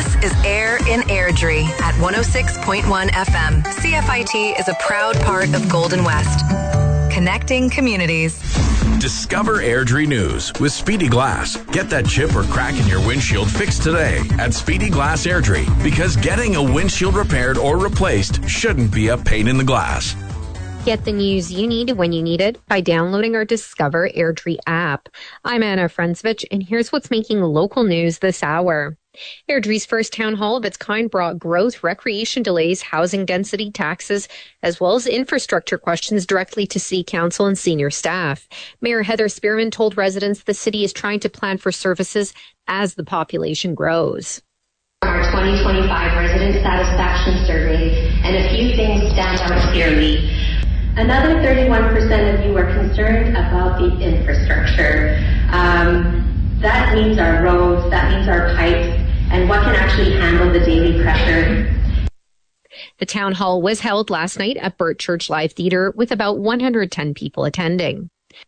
This is Air in Airdrie at 106.1 FM. CFIT is a proud part of Golden West. Connecting communities. Discover Airdrie News with Speedy Glass. Get that chip or crack in your windshield fixed today at Speedy Glass Airdrie, because getting a windshield repaired or replaced shouldn't be a pain in the glass. Get the news you need when you need it by downloading our Discover Airdrie app. I'm Anna Frensvich, and here's what's making local news this hour. Airdrie's first town hall of its kind brought growth, recreation delays, housing density, taxes, as well as infrastructure questions directly to City Council and senior staff. Mayor Heather Spearman told residents the city is trying to plan for services as the population grows. Our 2025 resident satisfaction survey, and a few things stand out clearly. Another 31% of you are concerned about the infrastructure. That means our roads, that means our pipes, and what can actually handle the daily pressure. The town hall was held last night at Burt Church Live Theatre with about 110 people attending.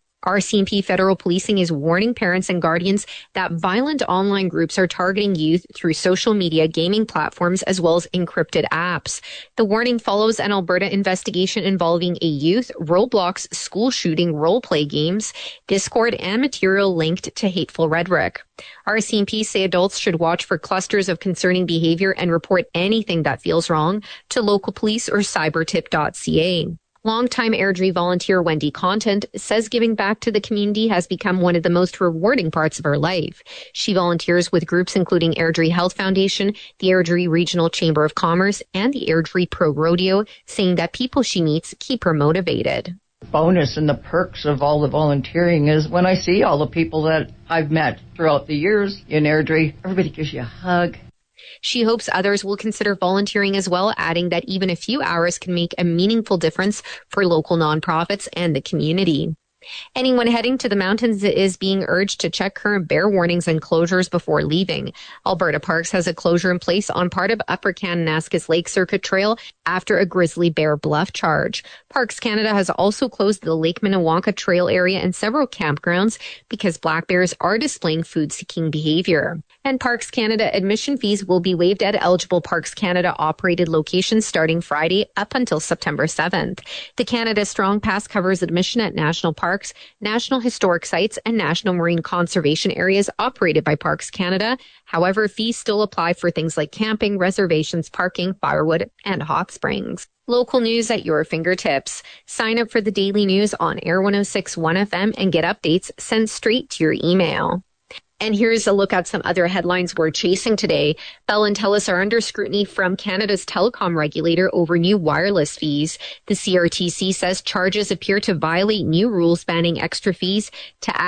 RCMP Federal Policing is warning parents and guardians that violent online groups are targeting youth through social media, gaming platforms, as well as encrypted apps. The warning follows an Alberta investigation involving a youth Roblox school shooting role-play games, Discord, and material linked to hateful rhetoric. RCMP say adults should watch for clusters of concerning behavior and report anything that feels wrong to local police or cybertip.ca. Longtime Airdrie volunteer Wendy Content says giving back to the community has become one of the most rewarding parts of her life. She volunteers with groups including Airdrie Health Foundation, the Airdrie Regional Chamber of Commerce, and the Airdrie Pro Rodeo, saying that people she meets keep her motivated. Bonus and the perks of all the volunteering is when I see all the people that I've met throughout the years in Airdrie, everybody gives you a hug. She hopes others will consider volunteering as well, adding that even a few hours can make a meaningful difference for local nonprofits and the community. Anyone heading to the mountains is being urged to check current bear warnings and closures before leaving. Alberta Parks has a closure in place on part of Upper Kananaskis Lake Circuit Trail after a grizzly bear bluff charge. Parks Canada has also closed the Lake Minnewanka Trail area and several campgrounds because black bears are displaying food-seeking behavior. And Parks Canada admission fees will be waived at eligible Parks Canada operated locations starting Friday up until September 7th. The Canada Strong Pass covers admission at national parks, national historic sites, and national marine conservation areas operated by Parks Canada. However, fees still apply for things like camping, reservations, parking, firewood, and hot springs. Local news at your fingertips. Sign up for the daily news on Air 106.1 FM and get updates sent straight to your email. And here's a look at some other headlines we're chasing today. Bell and TELUS are under scrutiny from Canada's telecom regulator over new wireless fees. The CRTC says charges appear to violate new rules banning extra fees to